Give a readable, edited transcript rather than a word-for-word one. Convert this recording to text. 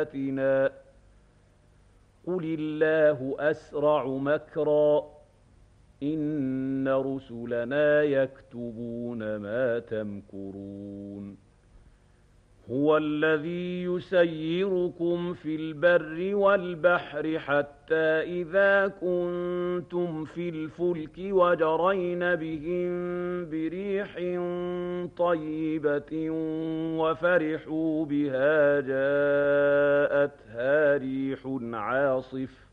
آيَاتِنَا قُلِ اللَّهُ أَسْرَعُ مَكْرًا إِنَّ رُسُلَنَا يَكْتُبُونَ مَا تَمْكُرُونَ هُوَ الَّذِي يُسَيِّرُكُمْ فِي الْبَرِّ وَالْبَحْرِ حَتَّىٰ إِذَا كُنتُمْ فِي الْفُلْكِ وَجَرَيْنَ بِهِم بِرِيحٍ طَيِّبَةٍ وَفَرِحُوا بِهَا جَاءَتْهَا رِيحٌ عَاصِفٌ